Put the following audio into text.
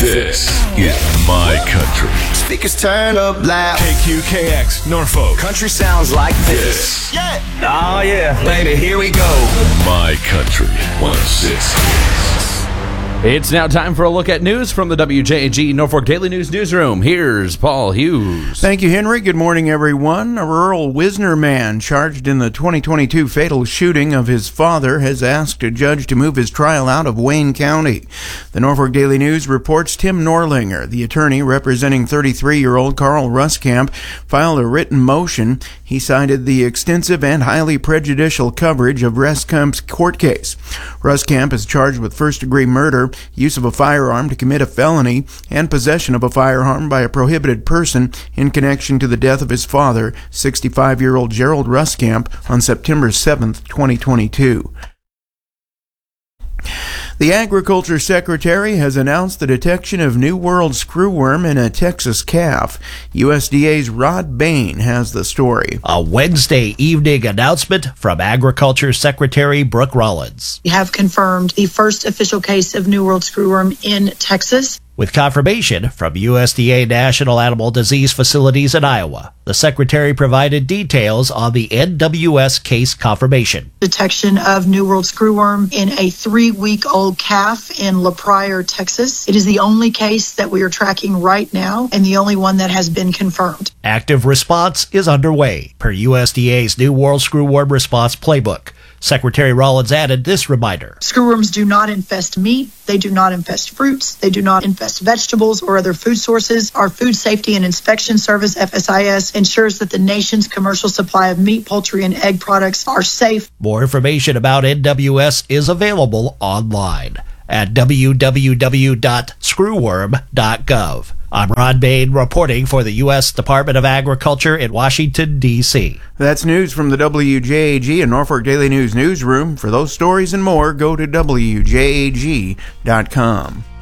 This is my country. Speakers turn up loud. KQKX, Norfolk. Country sounds like this. Yeah. Oh yeah, baby, here we go. My country 106. It's now time for a look at news from the WJAG Norfolk Daily News Newsroom. Here's Paul Hughes. Thank you, Henry. Good morning, everyone. A rural Wisner man charged in the 2022 fatal shooting of his father has asked a judge to move his trial out of Wayne County. The Norfolk Daily News reports Tim Norlinger, the attorney representing 33-year-old Carl Ruskamp, filed a written motion. He cited the extensive and highly prejudicial coverage of Ruskamp's court case. Ruskamp is charged with first-degree murder, use of a firearm to commit a felony, and possession of a firearm by a prohibited person in connection to the death of his father, 65-year-old Gerald Ruskamp, on September 7, 2022. The Agriculture Secretary has announced the detection of New World screwworm in a Texas calf. USDA's Rod Bain has the story. A Wednesday evening announcement from Agriculture Secretary Brooke Rollins. We have confirmed the first official case of New World screwworm in Texas. With confirmation from USDA National Animal Disease Facilities in Iowa, the Secretary provided details on the NWS case confirmation. Detection of New World screwworm in a 3-week-old calf in La Pryor, Texas. It is the only case that we are tracking right now and the only one that has been confirmed. Active response is underway per USDA's New World Screwworm Response Playbook. Secretary Rollins added this reminder. Screwworms do not infest meat. They do not infest fruits. They do not infest vegetables or other food sources. Our Food Safety and Inspection Service, FSIS, ensures that the nation's commercial supply of meat, poultry, and egg products are safe. More information about NWS is available online at www.screwworm.gov. I'm Rod Bain reporting for the U.S. Department of Agriculture in Washington, D.C. That's news from the WJAG and Norfolk Daily News Newsroom. For those stories and more, go to WJAG.com.